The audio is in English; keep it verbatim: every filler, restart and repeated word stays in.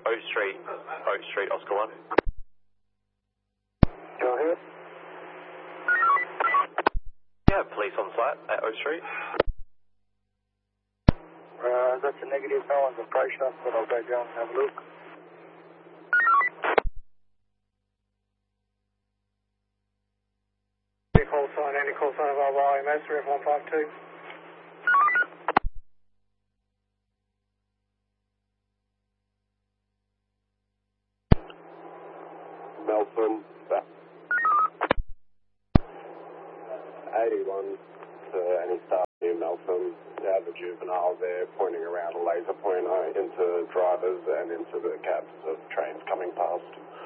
Oak Street, Oak Street, Oscar one. Go ahead. Yeah, police on site at Oak Street. Uh, that's a negative, no one's approached us, but I'll go down and have a look. Any call sign, any call sign of our Y M S, three F one five two. Melton, eighty-one to any staff near Melton. They have a juvenile there pointing around a laser pointer into drivers and into the cabs of trains coming past.